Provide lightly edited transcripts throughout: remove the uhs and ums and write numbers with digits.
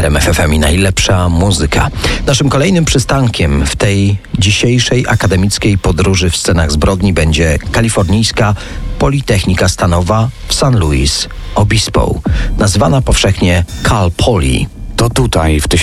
RMF FM i najlepsza muzyka. Naszym kolejnym przystankiem w tej dzisiejszej akademickiej podróży w scenach zbrodni będzie kalifornijska Politechnika Stanowa w San Luis Obispo, nazywana powszechnie Cal Poly. To tutaj w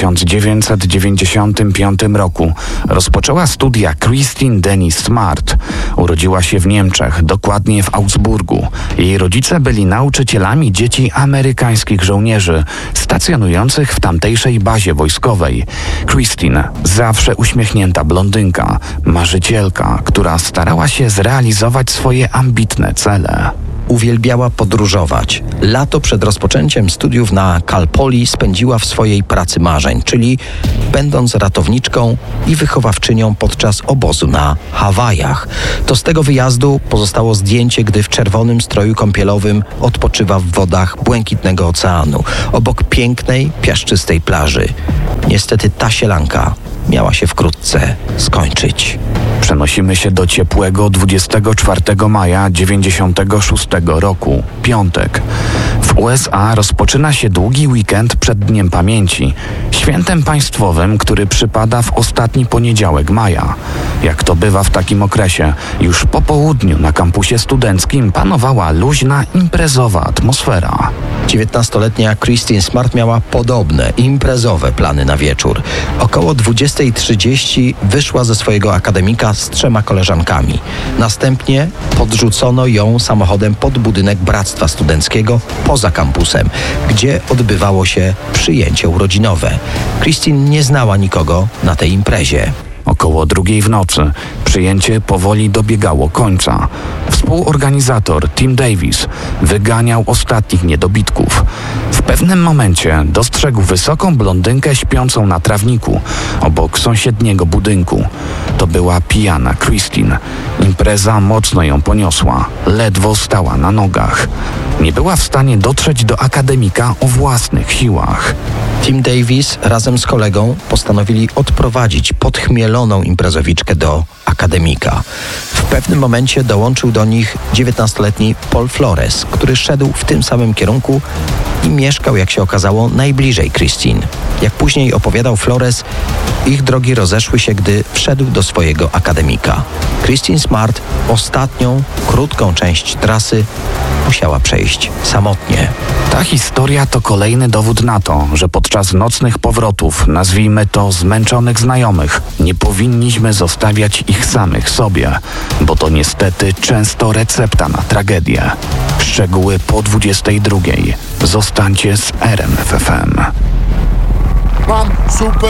1995 roku rozpoczęła studia Christine Denise Smart. Urodziła się w Niemczech, dokładnie w Augsburgu. Jej rodzice byli nauczycielami dzieci amerykańskich żołnierzy stacjonujących w tamtejszej bazie wojskowej. Christine, zawsze uśmiechnięta blondynka, marzycielka, która starała się zrealizować swoje ambitne cele. Uwielbiała podróżować. Lato przed rozpoczęciem studiów na Cal Poly spędziła w swojej pracy marzeń, czyli będąc ratowniczką i wychowawczynią podczas obozu na Hawajach. To z tego wyjazdu pozostało zdjęcie, gdy w czerwonym stroju kąpielowym odpoczywa w wodach błękitnego oceanu, obok pięknej, piaszczystej plaży. Niestety ta sielanka miała się wkrótce skończyć. Przenosimy się do ciepłego 24 maja 96 roku, piątek. W USA rozpoczyna się długi weekend przed Dniem Pamięci, świętem państwowym, który przypada w ostatni poniedziałek maja. Jak to bywa w takim okresie, już po południu na kampusie studenckim panowała luźna, imprezowa atmosfera. 19-letnia Christine Smart miała podobne, imprezowe plany na wieczór. Około 20:30 wyszła ze swojego akademika z 3 koleżankami. Następnie podrzucono ją samochodem pod budynek Bractwa Studenckiego poza kampusem, gdzie odbywało się przyjęcie urodzinowe. Christine nie znała nikogo na tej imprezie. Około 2:00 w nocy przyjęcie powoli dobiegało końca. Współorganizator Tim Davis wyganiał ostatnich niedobitków. W pewnym momencie dostrzegł wysoką blondynkę śpiącą na trawniku obok sąsiedniego budynku. To była pijana Christine. Impreza mocno ją poniosła. Ledwo stała na nogach. Nie była w stanie dotrzeć do akademika o własnych siłach. Tim Davis razem z kolegą postanowili odprowadzić podchmieloną imprezowiczkę do akademika. W pewnym momencie dołączył do nich 19-letni Paul Flores, który szedł w tym samym kierunku i mieszkał, jak się okazało, najbliżej Christine. Jak później opowiadał Flores, ich drogi rozeszły się, gdy wszedł do swojego akademika. Christine Smart ostatnią, krótką część trasy musiała przejść samotnie. Ta historia to kolejny dowód na to, że podczas nocnych powrotów, nazwijmy to zmęczonych znajomych, nie powinniśmy zostawiać ich samych sobie, bo to niestety często recepta na tragedię. Szczegóły po 22:00. Zostańcie z RMF FM. Mam super